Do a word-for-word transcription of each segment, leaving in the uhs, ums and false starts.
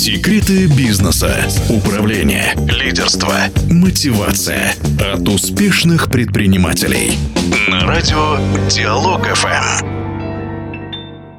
Секреты бизнеса, управления, лидерства, мотивация от успешных предпринимателей. На радио Диалог эф эм.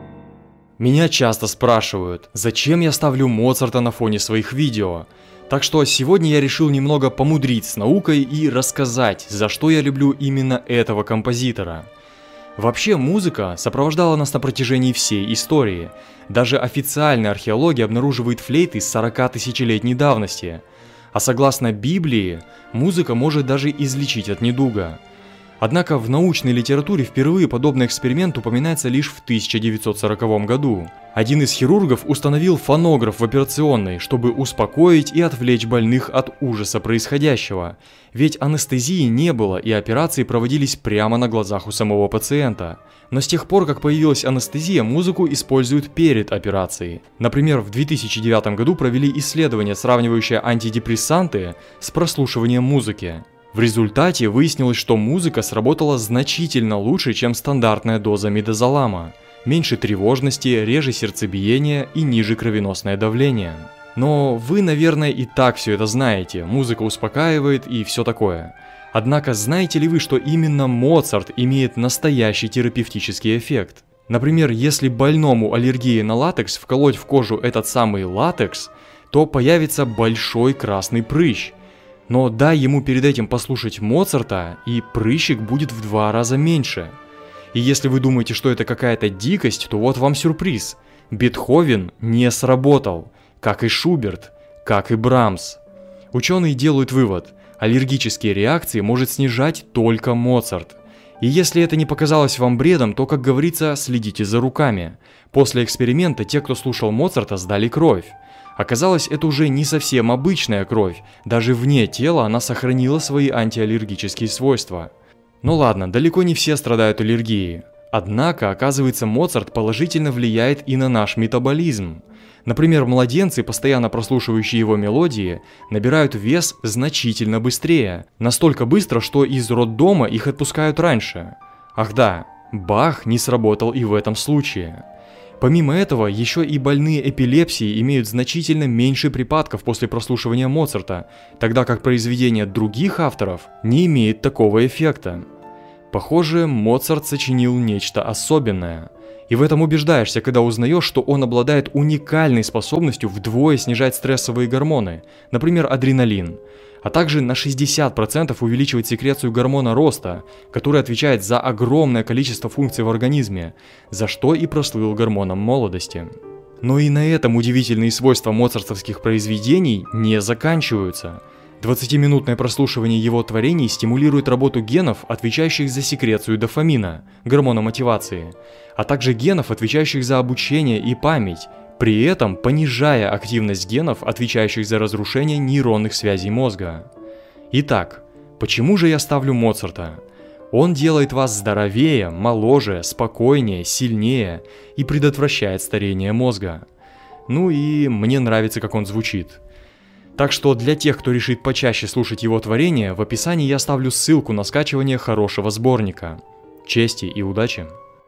Меня часто спрашивают, зачем я ставлю Моцарта на фоне своих видео. Так что сегодня я решил немного помудрить с наукой и рассказать, за что я люблю именно этого композитора. Вообще музыка сопровождала нас на протяжении всей истории. Даже официальная археология обнаруживает флейты с сорокатысячелетней давности. А согласно Библии, музыка может даже излечить от недуга. Однако в научной литературе впервые подобный эксперимент упоминается лишь в тысяча девятьсот сороковом году. Один из хирургов установил фонограф в операционной, чтобы успокоить и отвлечь больных от ужаса происходящего. Ведь анестезии не было, и операции проводились прямо на глазах у самого пациента. Но с тех пор, как появилась анестезия, музыку используют перед операцией. Например, в две тысячи девятом году провели исследование, сравнивающее антидепрессанты с прослушиванием музыки. В результате выяснилось, что музыка сработала значительно лучше, чем стандартная доза мидозолама. Меньше тревожности, реже сердцебиение и ниже кровеносное давление. Но вы, наверное, и так все это знаете, музыка успокаивает и все такое. Однако знаете ли вы, что именно Моцарт имеет настоящий терапевтический эффект? Например, если больному аллергии на латекс вколоть в кожу этот самый латекс, то появится большой красный прыщ. Но дай ему перед этим послушать Моцарта, и прыщик будет в два раза меньше. И если вы думаете, что это какая-то дикость, то вот вам сюрприз. Бетховен не сработал, как и Шуберт, как и Брамс. Ученые делают вывод: аллергические реакции может снижать только Моцарт. И если это не показалось вам бредом, то, как говорится, следите за руками. После эксперимента те, кто слушал Моцарта, сдали кровь. Оказалось, это уже не совсем обычная кровь, даже вне тела она сохранила свои антиаллергические свойства. Ну ладно, далеко не все страдают аллергией. Однако, оказывается, Моцарт положительно влияет и на наш метаболизм. Например, младенцы, постоянно прослушивающие его мелодии, набирают вес значительно быстрее. Настолько быстро, что из роддома их отпускают раньше. Ах да, Бах не сработал и в этом случае. Помимо этого, еще и больные эпилепсией имеют значительно меньше припадков после прослушивания Моцарта, тогда как произведения других авторов не имеют такого эффекта. Похоже, Моцарт сочинил нечто особенное. И в этом убеждаешься, когда узнаешь, что он обладает уникальной способностью вдвое снижать стрессовые гормоны, например, адреналин, а также на шестьдесят процентов увеличивать секрецию гормона роста, который отвечает за огромное количество функций в организме, за что и прослыл гормоном молодости. Но и на этом удивительные свойства моцартовских произведений не заканчиваются. двадцатиминутное прослушивание его творений стимулирует работу генов, отвечающих за секрецию дофамина, гормона мотивации, а также генов, отвечающих за обучение и память, при этом понижая активность генов, отвечающих за разрушение нейронных связей мозга. Итак, почему же я ставлю Моцарта? Он делает вас здоровее, моложе, спокойнее, сильнее и предотвращает старение мозга. Ну и мне нравится, как он звучит. Так что для тех, кто решит почаще слушать его творения, в описании я оставлю ссылку на скачивание хорошего сборника. Чести и удачи!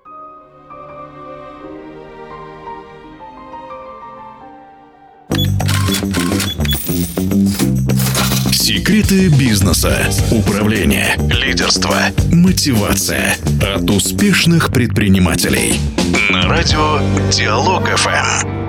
Секреты бизнеса, управления, лидерства, мотивация от успешных предпринимателей. На радио Диалог эф эм.